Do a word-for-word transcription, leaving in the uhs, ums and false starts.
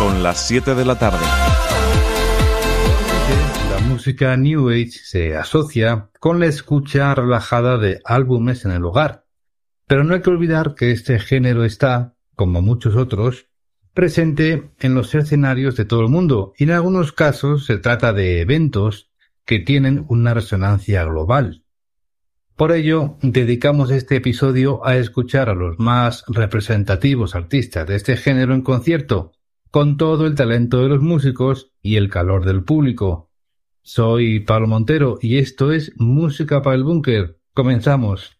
Son las siete de la tarde. La música New Age se asocia con la escucha relajada de álbumes en el hogar, pero no hay que olvidar que este género está, como muchos otros, presente en los escenarios de todo el mundo y en algunos casos se trata de eventos que tienen una resonancia global. Por ello, dedicamos este episodio a escuchar a los más representativos artistas de este género en concierto, con todo el talento de los músicos y el calor del público. Soy Pablo Montero y esto es Música para el Búnker. Comenzamos.